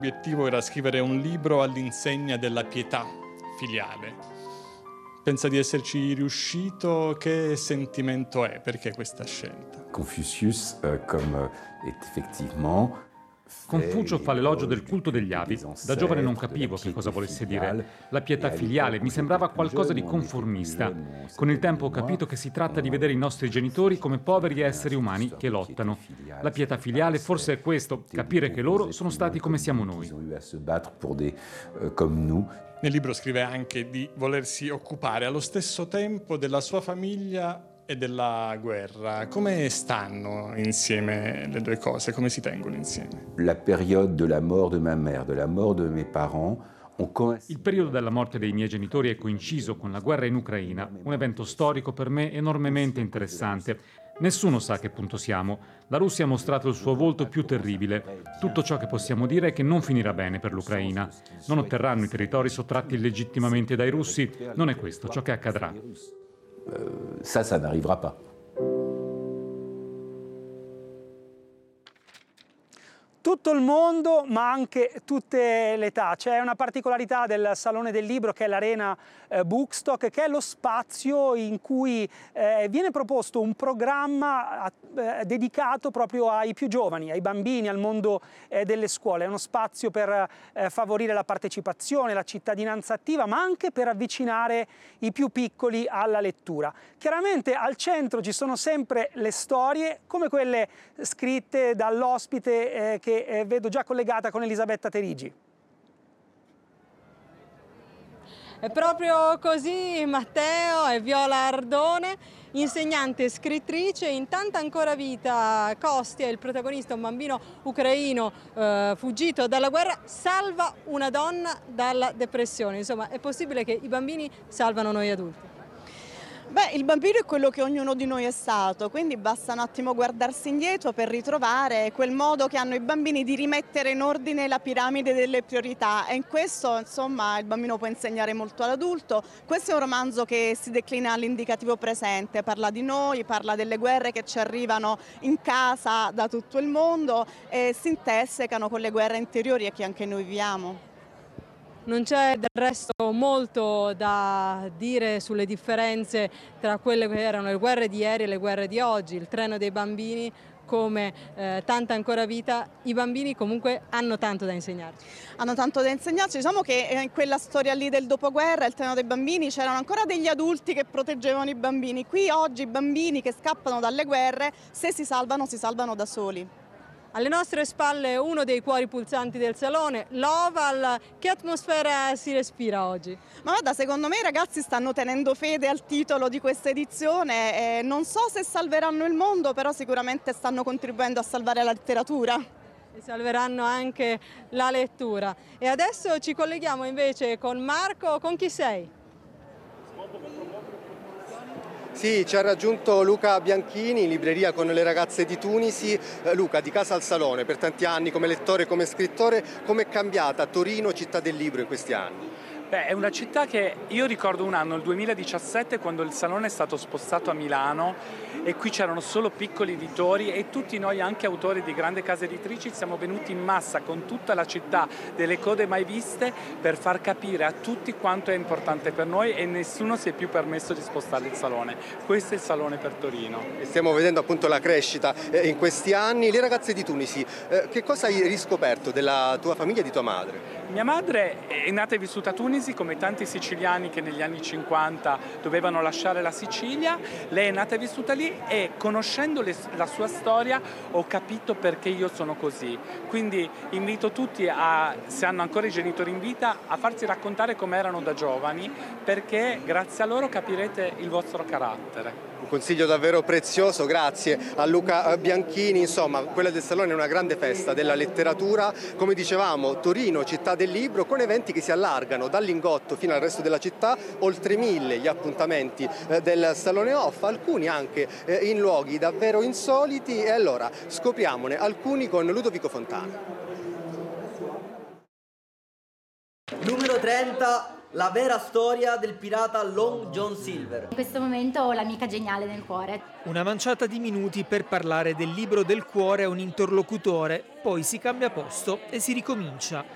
L'obiettivo era scrivere un libro all'insegna della pietà filiale. Pensa di esserci riuscito? Che sentimento è? Perché questa scelta? Confucius, comme est effectivement Confucio fa l'elogio del culto degli avi. Da giovane non capivo che cosa volesse dire. La pietà filiale mi sembrava qualcosa di conformista. Con il tempo ho capito che si tratta di vedere i nostri genitori come poveri esseri umani che lottano. La pietà filiale forse è questo, capire che loro sono stati come siamo noi. Nel libro scrive anche di volersi occupare allo stesso tempo della sua famiglia e della guerra. Come stanno insieme le due cose? Come si tengono insieme? La période de la mort de ma mère, de la mort de mes parents. Il periodo della morte dei miei genitori è coinciso con la guerra in Ucraina, un evento storico per me enormemente interessante. Nessuno sa a che punto siamo. La Russia ha mostrato il suo volto più terribile. Tutto ciò che possiamo dire è che non finirà bene per l'Ucraina. Non otterranno i territori sottratti illegittimamente dai russi. Non è questo ciò che accadrà. Ça n'arrivera pas. Tutto il mondo, ma anche tutte le età. C'è una particolarità del Salone del Libro, che è l'Arena Bookstock, che è lo spazio in cui viene proposto un programma dedicato proprio ai più giovani, ai bambini, al mondo delle scuole. È uno spazio per favorire la partecipazione, la cittadinanza attiva, ma anche per avvicinare i più piccoli alla lettura. Chiaramente al centro ci sono sempre le storie, come quelle scritte dall'ospite che vedo già collegata con Elisabetta Terigi. È proprio così Matteo e Viola Ardone, insegnante e scrittrice. In Tanta ancora vita Kostya, il protagonista, un bambino ucraino fuggito dalla guerra, salva una donna dalla depressione. Insomma, è possibile che i bambini salvano noi adulti? Beh, il bambino è quello che ognuno di noi è stato, quindi basta un attimo guardarsi indietro per ritrovare quel modo che hanno i bambini di rimettere in ordine la piramide delle priorità, e in questo, insomma, il bambino può insegnare molto all'adulto. Questo è un romanzo che si declina all'indicativo presente, parla di noi, parla delle guerre che ci arrivano in casa da tutto il mondo e si intersecano con le guerre interiori che anche noi viviamo. Non c'è del resto molto da dire sulle differenze tra quelle che erano le guerre di ieri e le guerre di oggi. Il treno dei bambini, come Tanta ancora vita, i bambini comunque hanno tanto da insegnarci. Hanno tanto da insegnarci. Diciamo che in quella storia lì del dopoguerra, il treno dei bambini, c'erano ancora degli adulti che proteggevano i bambini. Qui oggi i bambini che scappano dalle guerre, se si salvano da soli. Alle nostre spalle uno dei cuori pulsanti del salone, l'Oval. Che atmosfera si respira oggi? Ma guarda, secondo me i ragazzi stanno tenendo fede al titolo di questa edizione. Non so se salveranno il mondo, però sicuramente stanno contribuendo a salvare la letteratura. E salveranno anche la lettura. E adesso ci colleghiamo invece con Marco. Con chi sei? Sì, ci ha raggiunto Luca Bianchini in libreria con le ragazze di Tunisi. Luca, di casa al salone per tanti anni come lettore e come scrittore, com'è cambiata Torino, città del libro, in questi anni? Beh, è una città che io ricordo un anno, il 2017, quando il salone è stato spostato a Milano e qui c'erano solo piccoli editori e tutti noi, anche autori di grandi case editrici, siamo venuti in massa con tutta la città, delle code mai viste, per far capire a tutti quanto è importante per noi, e nessuno si è più permesso di spostare il salone. Questo è il salone per Torino. E stiamo vedendo appunto la crescita in questi anni. Le ragazze di Tunisi, che cosa hai riscoperto della tua famiglia e di tua madre? Mia madre è nata e vissuta a Tunisi come tanti siciliani che negli anni 50 dovevano lasciare la Sicilia. Lei è nata e vissuta lì e, conoscendo la sua storia, ho capito perché io sono così. Quindi invito tutti, se hanno ancora i genitori in vita, a farsi raccontare come erano da giovani, perché grazie a loro capirete il vostro carattere. Un consiglio davvero prezioso, grazie a Luca Bianchini. Insomma, quella del salone è una grande festa della letteratura, come dicevamo, Torino, città del libro, con eventi che si allargano dal Lingotto fino al resto della città, oltre 1000 gli appuntamenti del Salone Off, alcuni anche in luoghi davvero insoliti, e allora scopriamone alcuni con Ludovico Fontana. Numero 30. La vera storia del pirata Long John Silver. In questo momento ho l'amica geniale nel cuore. Una manciata di minuti per parlare del libro del cuore a un interlocutore, poi si cambia posto e si ricomincia.